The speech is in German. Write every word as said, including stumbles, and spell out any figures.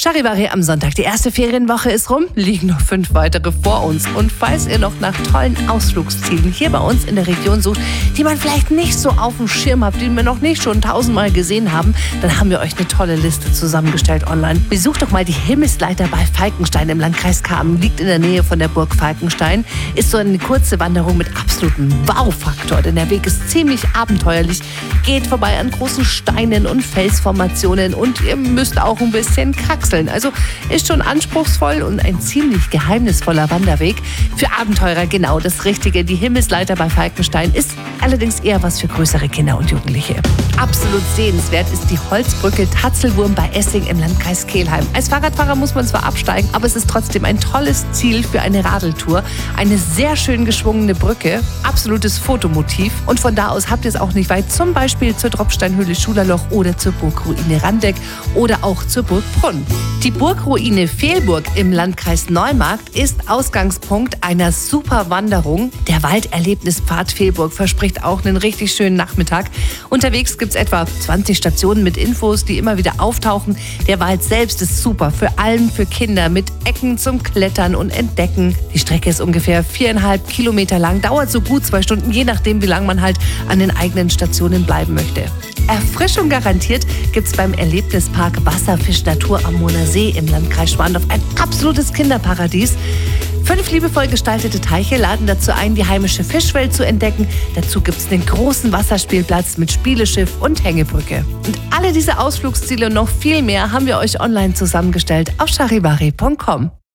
Charivari am Sonntag. Die erste Ferienwoche ist rum, liegen noch fünf weitere vor uns. Und falls ihr noch nach tollen Ausflugszielen hier bei uns in der Region sucht, die man vielleicht nicht so auf dem Schirm habt, die wir noch nicht schon tausendmal gesehen haben, dann haben wir euch eine tolle Liste zusammengestellt online. Besucht doch mal die Himmelsleiter bei Falkenstein im Landkreis Kamen. Liegt in der Nähe von der Burg Falkenstein. Ist so eine kurze Wanderung mit absolutem Wow-Faktor, denn der Weg ist ziemlich abenteuerlich. Geht vorbei an großen Steinen und Felsformationen und ihr müsst auch ein bisschen kraxeln. Also ist schon anspruchsvoll und ein ziemlich geheimnisvoller Wanderweg. Für Abenteurer genau das Richtige. Die Himmelsleiter bei Falkenstein ist allerdings eher was für größere Kinder und Jugendliche. Absolut sehenswert ist die Holzbrücke Tatzelwurm bei Essing im Landkreis Kelheim. Als Fahrradfahrer muss man zwar absteigen, aber es ist trotzdem ein tolles Ziel für eine Radeltour. Eine sehr schön geschwungene Brücke, absolutes Fotomotiv. Und von da aus habt ihr es auch nicht weit, zum Beispiel zur Tropfsteinhöhle Schulerloch oder zur Burgruine Randeck oder auch zur Burg Brunn. Die Burgruine Fehlburg im Landkreis Neumarkt ist Ausgangspunkt einer super Wanderung. Der Walderlebnispfad Fehlburg verspricht auch einen richtig schönen Nachmittag. Unterwegs gibt es etwa zwanzig Stationen mit Infos, die immer wieder auftauchen. Der Wald selbst ist super, für allem für Kinder mit Ecken zum Klettern und Entdecken. Die Strecke ist ungefähr viereinhalb Kilometer lang, dauert so gut zwei Stunden, je nachdem, wie lange man halt an den eigenen Stationen bleiben möchte. Erfrischung garantiert gibt's beim Erlebnispark Wasserfisch Natur am Moner See im Landkreis Schwandorf. Ein absolutes Kinderparadies. Fünf liebevoll gestaltete Teiche laden dazu ein, die heimische Fischwelt zu entdecken. Dazu gibt's einen großen Wasserspielplatz mit Spieleschiff und Hängebrücke. Und alle diese Ausflugsziele und noch viel mehr haben wir euch online zusammengestellt auf charivari punkt com.